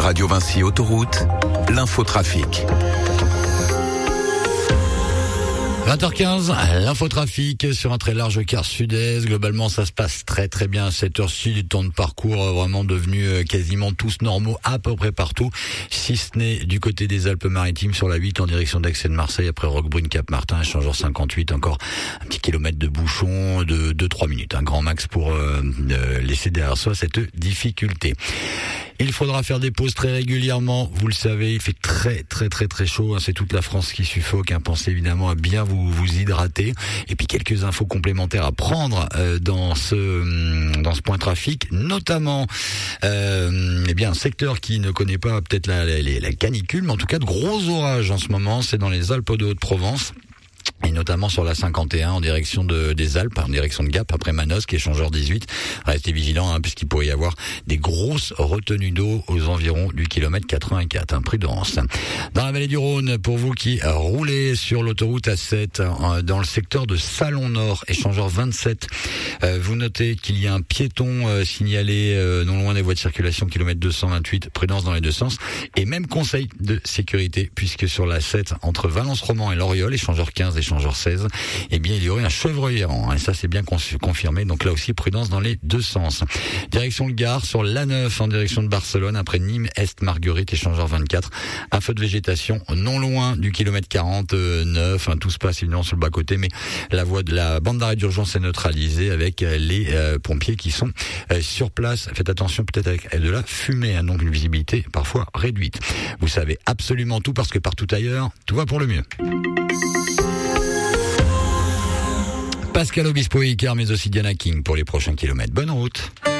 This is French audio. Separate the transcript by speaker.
Speaker 1: Radio Vinci Autoroute, l'infotrafic.
Speaker 2: 20h15, l'infotrafic sur un très large quart sud-est. Globalement, ça se passe très très bien à cette heure-ci. Les temps de parcours vraiment devenus quasiment tous normaux à peu près partout, si ce n'est du côté des Alpes-Maritimes sur la 8 en direction d'Aix et de Marseille, après Roquebrune, Cap-Martin, échangeur 58, encore un petit kilomètre de bouchon de 2-3 minutes. Un grand max pour laisser derrière soi cette difficulté. Il faudra faire des pauses très régulièrement, vous le savez, il fait très très très très chaud, c'est toute la France qui suffoque, pensez évidemment à bien vous hydrater, et puis quelques infos complémentaires à prendre dans ce point trafic, notamment un secteur qui ne connaît pas peut-être la canicule, mais en tout cas de gros orages en ce moment, c'est dans les Alpes de Haute-Provence. Et notamment sur la 51 en direction des Alpes, en direction de Gap, après Manosque, échangeur 18. Restez vigilants, puisqu'il pourrait y avoir des grosses retenues d'eau aux environs du kilomètre 84. Prudence. Dans la vallée du Rhône, pour vous qui roulez sur l'autoroute A7, dans le secteur de Salon-Nord, échangeur 27, vous notez qu'il y a un piéton signalé non loin des voies de circulation, kilomètre 228, prudence dans les deux sens. Et même conseil de sécurité, puisque sur la 7, entre Valence-Roman et Loriol, échangeur 15, échangeur 16, il y aurait un chevreuil errant, et ça c'est bien confirmé, donc là aussi prudence dans les deux sens. Direction le Gard, sur l'A9 en direction de Barcelone, après Nîmes, Est, Marguerite, échangeur 24, un feu de végétation non loin du kilomètre 49, tout se passe évidemment sur le bas-côté, mais la bande d'arrêt d'urgence est neutralisée avec les pompiers qui sont sur place. Faites attention peut-être avec de la fumée, donc une visibilité parfois réduite. Vous savez absolument tout, parce que partout ailleurs, tout va pour le mieux. Pascal Obispo et Icar, mais aussi Diana King pour les prochains kilomètres. Bonne route.